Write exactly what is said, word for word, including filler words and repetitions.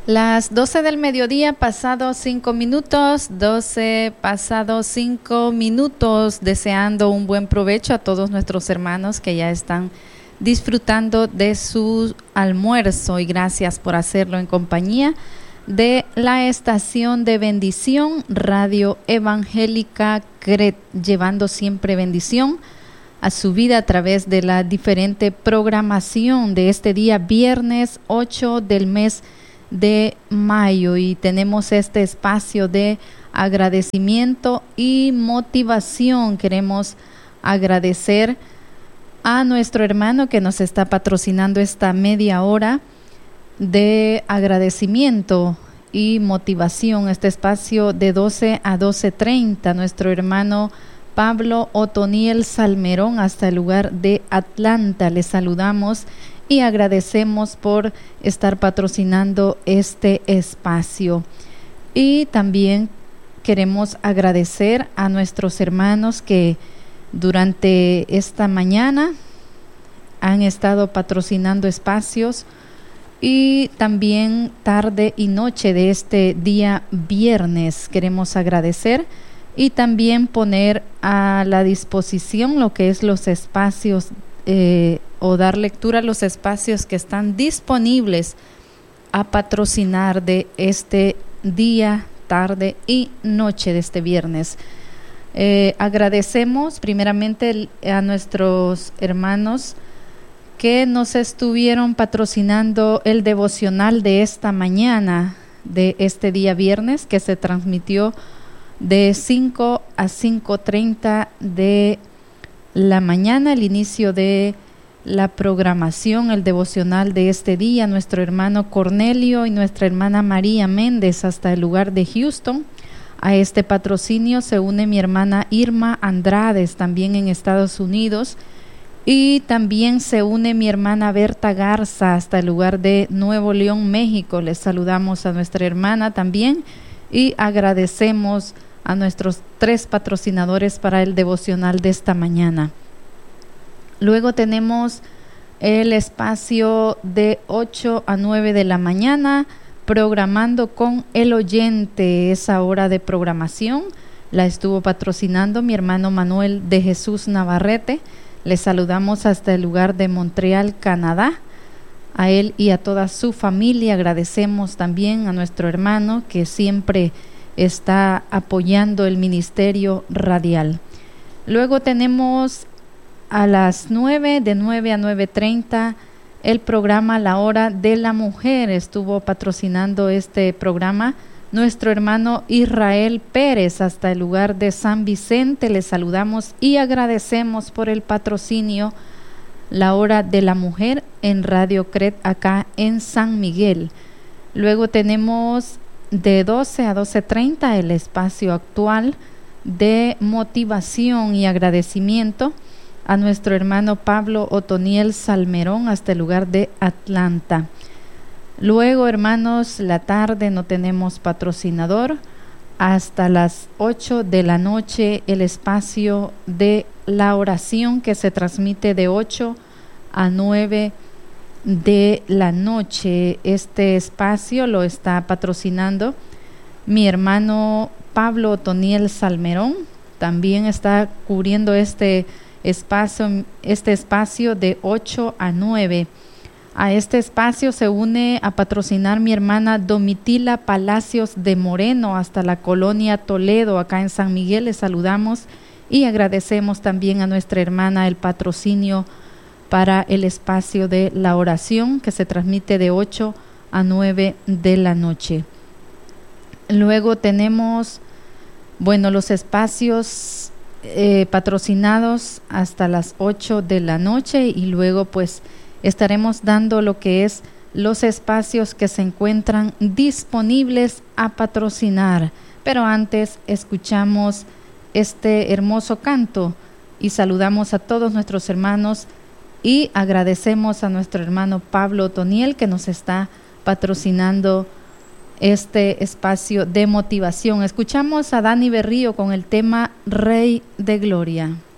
Las doce del mediodía, pasados cinco minutos, doce pasados cinco minutos, deseando un buen provecho a todos nuestros hermanos que ya están disfrutando de su almuerzo, y gracias por hacerlo en compañía de la estación de bendición Radio Evangélica C R E T, llevando siempre bendición a su vida a través de la diferente programación de este día viernes ocho del mes de mayo, y tenemos este espacio de agradecimiento y motivación. Queremos agradecer a nuestro hermano que nos está patrocinando esta media hora de agradecimiento y motivación, este espacio de doce a doce treinta, nuestro hermano Pablo Otoniel Salmerón, hasta el lugar de Atlanta. Les saludamos y agradecemos por estar patrocinando este espacio. Y también queremos agradecer a nuestros hermanos que durante esta mañana han estado patrocinando espacios, y también tarde y noche de este día viernes. Queremos agradecer y también poner a la disposición lo que es los espacios eh, o dar lectura a los espacios que están disponibles a patrocinar de este día, tarde y noche de este viernes. Eh, agradecemos primeramente a nuestros hermanos que nos estuvieron patrocinando el devocional de esta mañana, de este día viernes, que se transmitió de cinco a cinco treinta de la mañana, el inicio de la programación, el devocional de este día. Nuestro hermano Cornelio y nuestra hermana María Méndez hasta el lugar de Houston. A este patrocinio se une mi hermana Irma Andrades, también en Estados Unidos, y también se une mi hermana Berta Garza hasta el lugar de Nuevo León, México. Les saludamos a nuestra hermana también y agradecemos a nuestros tres patrocinadores para el devocional de esta mañana. Luego tenemos el espacio de ocho a nueve de la mañana, programando con el oyente. Esa hora de programación la estuvo patrocinando mi hermano Manuel de Jesús Navarrete. Les saludamos hasta el lugar de Montreal, Canadá. A él y a toda su familia agradecemos también a nuestro hermano que siempre está apoyando el ministerio radial. Luego tenemos a las nueve, de nueve a nueve treinta, el programa La Hora de la Mujer. Estuvo patrocinando este programa nuestro hermano Israel Pérez hasta el lugar de San Vicente. Les saludamos y agradecemos por el patrocinio La Hora de la Mujer en Radio C R E T acá en San Miguel. Luego tenemos de doce a doce treinta el espacio actual de motivación y agradecimiento a nuestro hermano Pablo Otoniel Salmerón hasta el lugar de Atlanta. Luego, hermanos, la tarde no tenemos patrocinador. Hasta las ocho de la noche el espacio de la oración, que se transmite de ocho a nueve de la noche. Este espacio lo está patrocinando mi hermano Pablo Otoniel Salmerón. También está cubriendo este espacio, este espacio de ocho a nueve. A este espacio se une a patrocinar mi hermana Domitila Palacios de Moreno hasta la colonia Toledo, acá en San Miguel. Les saludamos y agradecemos también a nuestra hermana el patrocinio para el espacio de la oración, que se transmite de ocho a nueve de la noche. Luego tenemos, bueno, los espacios eh, patrocinados hasta las ocho de la noche, y luego pues estaremos dando lo que es los espacios que se encuentran disponibles a patrocinar. Pero antes escuchamos este hermoso canto y saludamos a todos nuestros hermanos y agradecemos a nuestro hermano Pablo Otoniel que nos está patrocinando este espacio de motivación. Escuchamos a Dani Berrío con el tema Rey de Gloria.